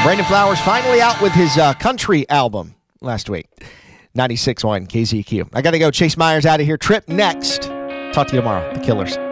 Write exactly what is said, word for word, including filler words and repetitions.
Brandon Flowers finally out with his uh, country album last week. ninety-six point one K Z Q. I got to go. Chase Myers out of here. Trip next. Talk to you tomorrow. The Killers.